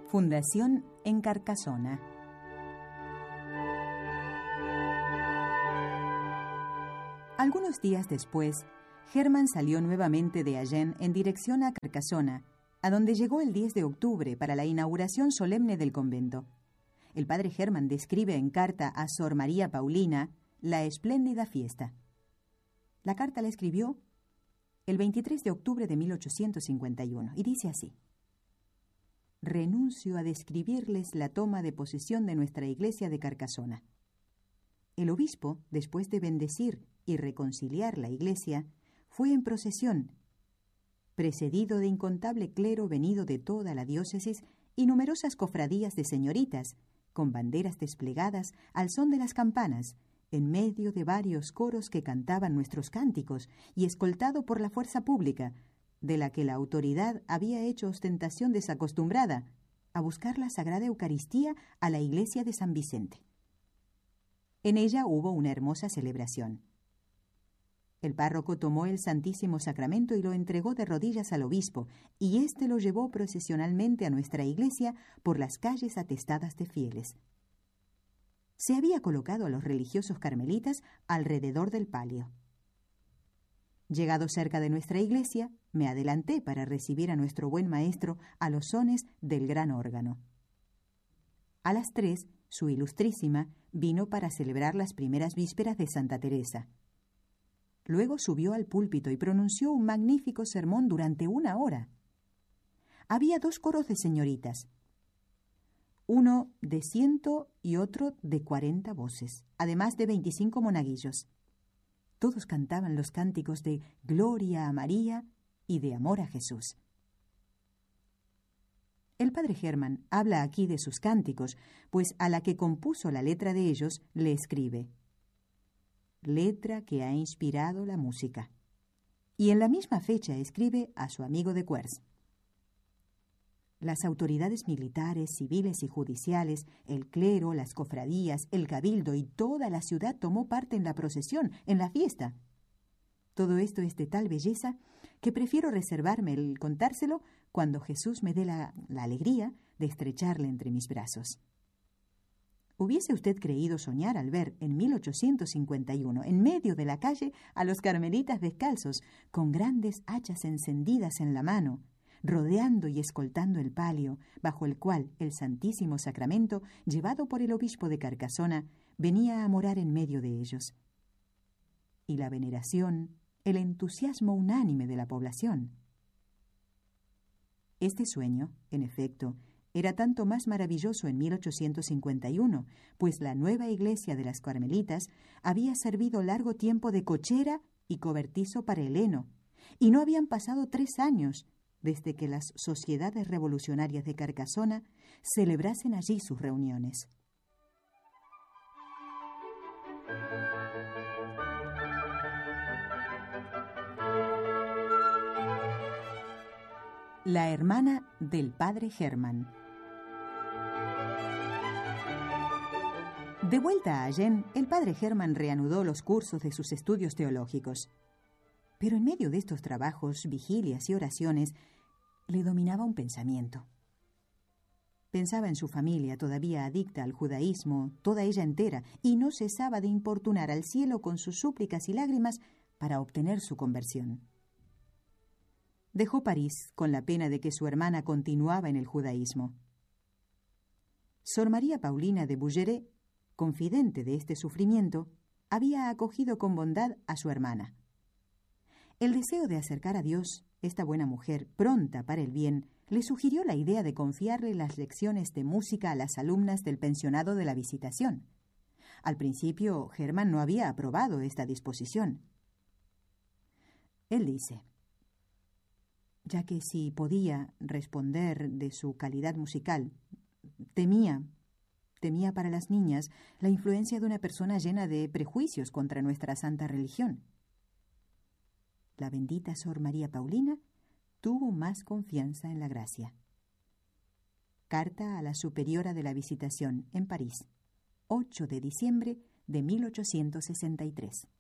Fundación en Carcasona. Algunos días después, Hermann salió nuevamente de Agen en dirección a Carcasona, a donde llegó el 10 de octubre para la inauguración solemne del convento. El padre Hermann describe en carta a Sor María Paulina la espléndida fiesta. La carta la escribió el 23 de octubre de 1851 y dice así: renuncio a describirles la toma de posesión de nuestra iglesia de Carcasona. El obispo, después de bendecir y reconciliar la iglesia, fue en procesión, precedido de incontable clero venido de toda la diócesis y numerosas cofradías de señoritas, con banderas desplegadas al son de las campanas, en medio de varios coros que cantaban nuestros cánticos y escoltado por la fuerza pública, de la que la autoridad había hecho ostentación desacostumbrada, a buscar la Sagrada Eucaristía a la iglesia de San Vicente. En ella hubo una hermosa celebración. El párroco tomó el Santísimo Sacramento y lo entregó de rodillas al obispo, y éste lo llevó procesionalmente a nuestra iglesia por las calles atestadas de fieles. Se había colocado a los religiosos carmelitas alrededor del palio. Llegado cerca de nuestra iglesia, me adelanté para recibir a nuestro buen maestro a los sones del gran órgano. A las 3, su ilustrísima vino para celebrar las primeras vísperas de Santa Teresa. Luego subió al púlpito y pronunció un magnífico sermón durante 1 hora. Había 2 coros de señoritas, uno de 100 y otro de 40 voces, además de 25 monaguillos. Todos cantaban los cánticos de Gloria a María y de Amor a Jesús. El padre Hermann habla aquí de sus cánticos, pues a la que compuso la letra de ellos le escribe: letra que ha inspirado la música. Y en la misma fecha escribe a su amigo de Cuers: las autoridades militares, civiles y judiciales, el clero, las cofradías, el cabildo y toda la ciudad tomó parte en la procesión, en la fiesta. Todo esto es de tal belleza que prefiero reservarme el contárselo cuando Jesús me dé la alegría de estrecharle entre mis brazos. ¿Hubiese usted creído soñar al ver en 1851, en medio de la calle, a los carmelitas descalzos, con grandes hachas encendidas en la mano, rodeando y escoltando el palio, bajo el cual el Santísimo Sacramento, llevado por el obispo de Carcasona, venía a morar en medio de ellos? Y la veneración, el entusiasmo unánime de la población. Este sueño, en efecto, era tanto más maravilloso en 1851, pues la nueva iglesia de las Carmelitas había servido largo tiempo de cochera y cobertizo para el heno, y no habían pasado 3 años desde que las sociedades revolucionarias de Carcasona celebrasen allí sus reuniones. La hermana del padre Hermann. De vuelta a Agen, el padre Hermann reanudó los cursos de sus estudios teológicos. Pero en medio de estos trabajos, vigilias y oraciones, le dominaba un pensamiento. Pensaba en su familia, todavía adicta al judaísmo, toda ella entera, y no cesaba de importunar al cielo con sus súplicas y lágrimas para obtener su conversión. Dejó París con la pena de que su hermana continuaba en el judaísmo. Sor María Paulina de Bouguereau, confidente de este sufrimiento, había acogido con bondad a su hermana. El deseo de acercar a Dios, esta buena mujer, pronta para el bien, le sugirió la idea de confiarle las lecciones de música a las alumnas del pensionado de la Visitación. Al principio, Hermann no había aprobado esta disposición. Él dice: ya que si podía responder de su calidad musical, temía para las niñas la influencia de una persona llena de prejuicios contra nuestra santa religión. La bendita Sor María Paulina tuvo más confianza en la gracia. Carta a la superiora de la Visitación en París, 8 de diciembre de 1863.